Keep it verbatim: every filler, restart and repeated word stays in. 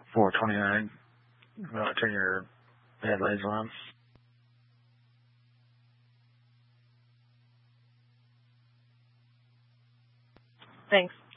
four twenty-nine. Uh, turn your headlights on. Thanks.